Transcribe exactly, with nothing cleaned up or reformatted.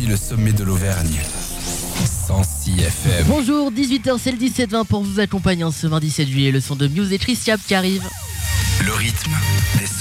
le sommet de l'Auvergne. cent six F M. Bonjour, dix-huit heures, c'est le dix-sept vingt pour vous accompagner en ce mardi sept juillet. Le son de Muse et Tristiap qui arrive. Le rythme des